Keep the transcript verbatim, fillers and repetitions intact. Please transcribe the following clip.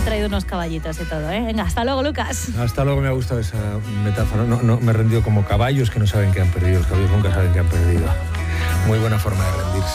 he traído unos caballitos y todo, ¿eh? Venga, hasta luego, Lucas. Hasta luego, me ha gustado esa metáfora. No, no, me he rendido como caballos que no saben que han perdido. Los caballos nunca saben que han perdido. Muy buena forma de rendirse.